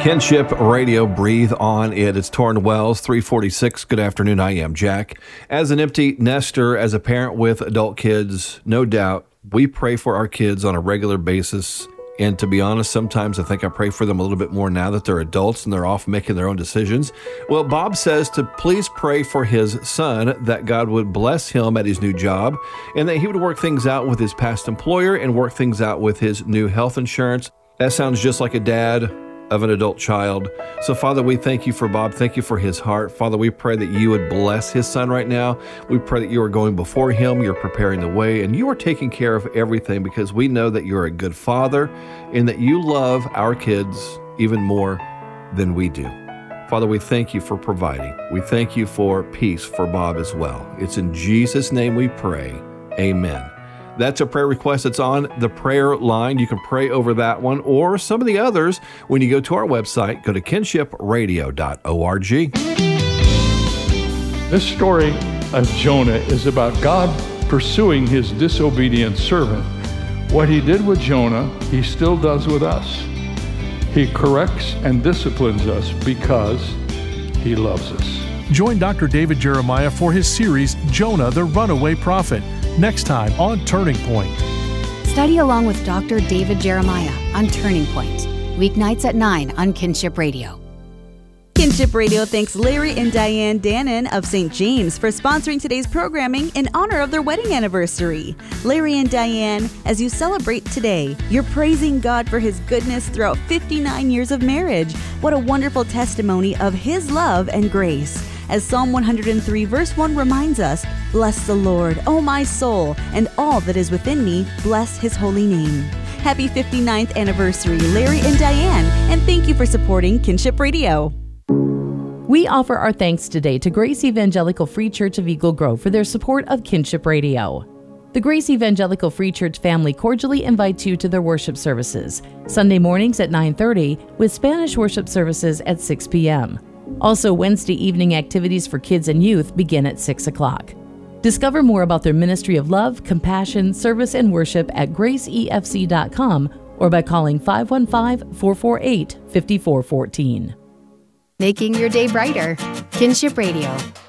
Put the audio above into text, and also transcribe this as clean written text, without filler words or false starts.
Kinship Radio, breathe on it. It's Torrin Wells, 346. Good afternoon. I am Jack. As an empty nester, as a parent with adult kids, no doubt, we pray for our kids on a regular basis. And to be honest, sometimes I think I pray for them a little bit more now that they're adults and they're off making their own decisions. Well, Bob says to please pray for his son, that God would bless him at his new job and that he would work things out with his past employer and work things out with his new health insurance. That sounds just like a dad of an adult child. So, Father, we thank you for Bob. Thank you for his heart. Father, we pray that you would bless his son right now. We pray that you are going before him, you're preparing the way, and you are taking care of everything because we know that you're a good father and that you love our kids even more than we do. Father, we thank you for providing. We thank you for peace for Bob as well. It's in Jesus' name we pray. Amen. That's a prayer request that's on the prayer line. You can pray over that one or some of the others when you go to our website. Go to kinshipradio.org. This story of Jonah is about God pursuing his disobedient servant. What he did with Jonah, he still does with us. He corrects and disciplines us because he loves us. Join Dr. David Jeremiah for his series, Jonah the Runaway Prophet, next time on Turning Point. Study along with Dr. David Jeremiah on Turning Point, weeknights at 9 on Kinship Radio. Kinship Radio thanks Larry and Diane Dannon of St. James for sponsoring today's programming in honor of their wedding anniversary. Larry and Diane, as you celebrate today, you're praising God for his goodness throughout 59 years of marriage. What a wonderful testimony of his love and grace. As Psalm 103 verse 1 reminds us, bless the Lord, O my soul, and all that is within me, bless his holy name. Happy 59th anniversary, Larry and Diane, and thank you for supporting Kinship Radio. We offer our thanks today to Grace Evangelical Free Church of Eagle Grove for their support of Kinship Radio. The Grace Evangelical Free Church family cordially invites you to their worship services, Sunday mornings at 9:30 with Spanish worship services at 6 p.m. Also, Wednesday evening activities for kids and youth begin at 6 o'clock. Discover more about their ministry of love, compassion, service, and worship at graceefc.com or by calling 515-448-5414. Making your day brighter. Kinship Radio.